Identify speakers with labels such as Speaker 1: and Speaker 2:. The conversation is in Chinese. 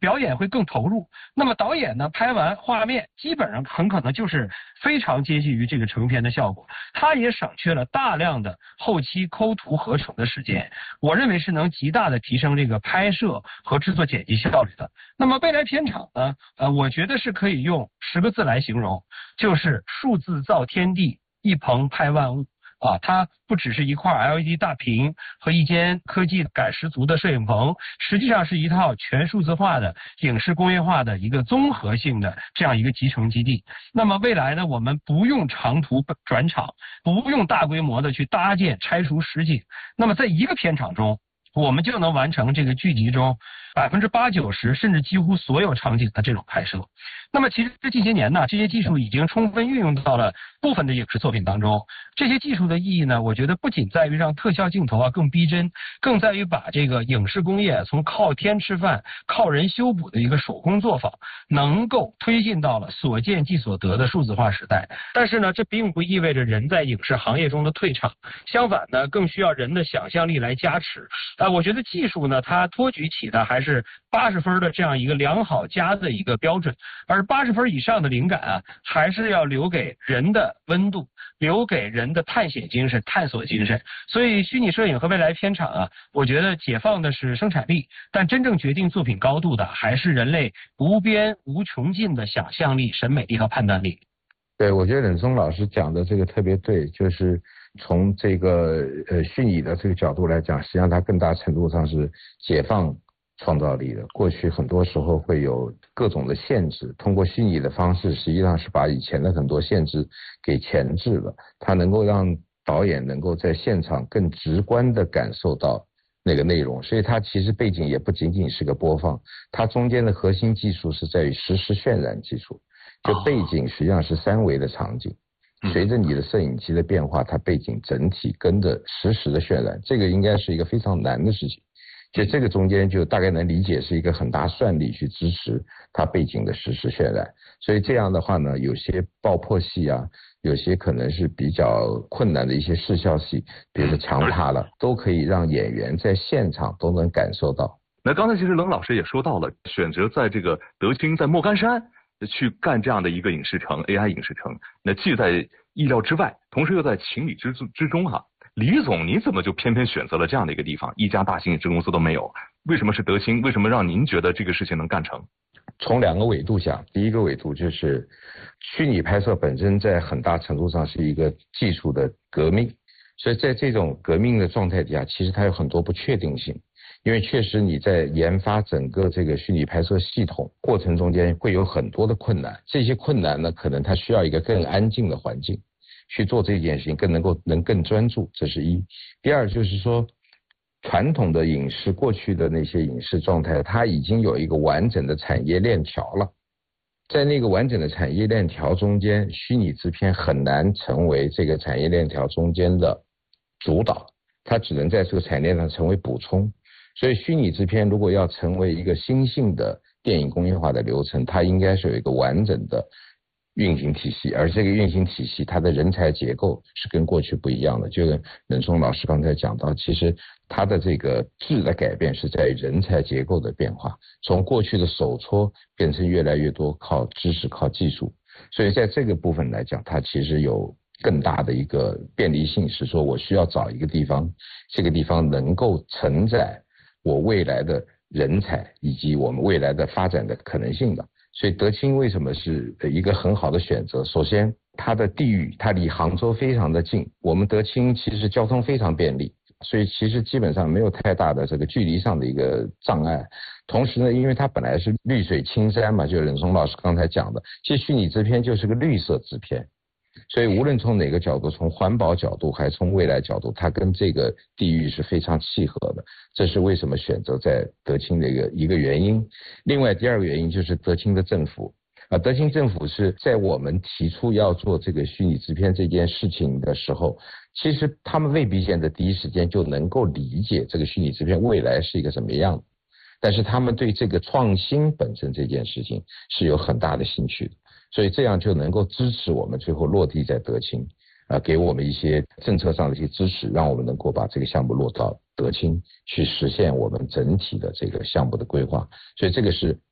Speaker 1: 表演会更投入。那么导演呢，拍完画面基本上很可能就是非常接近于这个成片的效果，他也省去了大量的后期抠图合成的时间，我认为是能极大的提升这个拍摄和制作剪辑效率的。那么未来片场呢，我觉得是可以用10个字来形容，就是数字造天地，一棚拍万物。它不只是一块 LED 大屏和一间科技感十足的摄影棚，实际上是一套全数字化的影视工业化的一个综合性的这样一个集成基地。那么未来呢，我们不用长途转场，不用大规模的去搭建拆除实景，那么在一个片场中，我们就能完成这个剧集中80%、90%甚至几乎所有场景的这种拍摄。那么其实近些年呢，这些技术已经充分运用到了部分的影视作品当中。这些技术的意义呢，我觉得不仅在于让特效镜头更逼真，更在于把这个影视工业从靠天吃饭、靠人修补的一个手工作坊，能够推进到了所见即所得的数字化时代。但是呢，这并不意味着人在影视行业中的退场，相反呢，更需要人的想象力来加持。我觉得技术呢，它托举起的还是80分的这样一个良好佳的一个标准，而80分以上的灵感还是要留给人的温度，留给人的探险精神、探索精神。所以虚拟摄影和未来片场我觉得解放的是生产力，但真正决定作品高度的还是人类无边无穷尽的想象力、审美力和判断力。
Speaker 2: 对，我觉得冷松老师讲的这个特别对，就是从这个虚拟的这个角度来讲，实际上它更大程度上是解放创造力的。过去很多时候会有各种的限制，通过虚拟的方式，实际上是把以前的很多限制给钳制了。它能够让导演能够在现场更直观的感受到那个内容，所以它其实背景也不仅仅是个播放，它中间的核心技术是在于实时渲染技术。就背景实际上是3维的场景，随着你的摄影机的变化，它背景整体跟着实时的渲染，这个应该是一个非常难的事情。就这个中间就大概能理解是一个很大算力去支持它背景的实时渲染，所以这样的话呢，有些爆破戏有些可能是比较困难的一些视效戏，比如说强趴了，都可以让演员在现场都能感受到。
Speaker 3: 那刚才其实冷老师也说到了，选择在这个德清在莫干山去干这样的一个影视城 AI 影视城，那既在意料之外，同时又在情理之中李总，你怎么就偏偏选择了这样的一个地方？一家大型影视公司都没有，为什么是德清？为什么让您觉得这个事情能干成？
Speaker 2: 从2个维度讲，第一个维度就是虚拟拍摄本身在很大程度上是一个技术的革命，所以在这种革命的状态底下，其实它有很多不确定性。因为确实你在研发整个这个虚拟拍摄系统过程中间会有很多的困难，这些困难呢，可能它需要一个更安静的环境去做这件事情，能更专注，这是一。第二就是说，传统的影视过去的那些影视状态，它已经有一个完整的产业链条了，在那个完整的产业链条中间，虚拟制片很难成为这个产业链条中间的主导，它只能在这个产业链上成为补充。所以虚拟制片如果要成为一个新兴的电影工业化的流程，它应该是有一个完整的运行体系，而这个运行体系它的人才结构是跟过去不一样的。就跟冷松老师刚才讲到，其实它的这个质的改变是在于人才结构的变化，从过去的手搓变成越来越多靠知识靠技术。所以在这个部分来讲，它其实有更大的一个便利性，是说我需要找一个地方，这个地方能够承载我未来的人才以及我们未来的发展的可能性的。所以德清为什么是一个很好的选择？首先它的地域，它离杭州非常的近，我们德清其实交通非常便利，所以其实基本上没有太大的这个距离上的一个障碍。同时呢，因为它本来是绿水青山嘛，就冷松老师刚才讲的，其实虚拟制片就是个绿色制片，所以无论从哪个角度，从环保角度还是从未来角度，它跟这个地域是非常契合的，这是为什么选择在德清的一个原因。另外第二个原因就是德清的政府德清政府是在我们提出要做这个虚拟制片这件事情的时候，其实他们未必现在第一时间就能够理解这个虚拟制片未来是一个什么样的，但是他们对这个创新本身这件事情是有很大的兴趣的，所以这样就能够支持我们最后落地在德清给我们一些政策上的一些支持，让我们能够把这个项目落到德清去实现我们整体的这个项目的规划。所以这个是